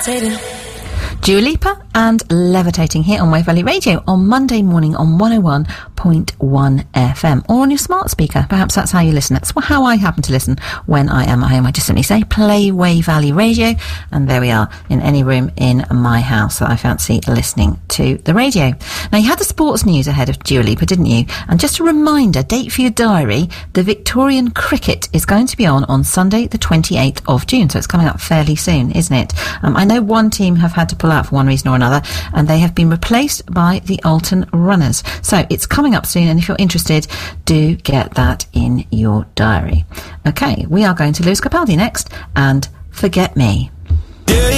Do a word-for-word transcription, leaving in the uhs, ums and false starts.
levitating. Dua Lipa and Levitating here on Wave Valley Radio on Monday morning on one oh one point one F M, or on your smart speaker. Perhaps that's how you listen. That's how I happen to listen when I am at home. I just simply say play Wave Valley Radio, and there we are, in any room in my house that I fancy listening to the radio. Now, you had the sports news ahead of Dua Lipa, didn't you? And just a reminder, date for your diary, the Victorian Cricket is going to be on on Sunday the twenty-eighth of June, so it's coming up fairly soon, isn't it? Um, I know one team have had to pull out for one reason or another, and they have been replaced by the Alton Runners. So it's coming up soon, and if you're interested, do get that in your diary. Okay, we are going to Lewis Capaldi next, and Forget Me.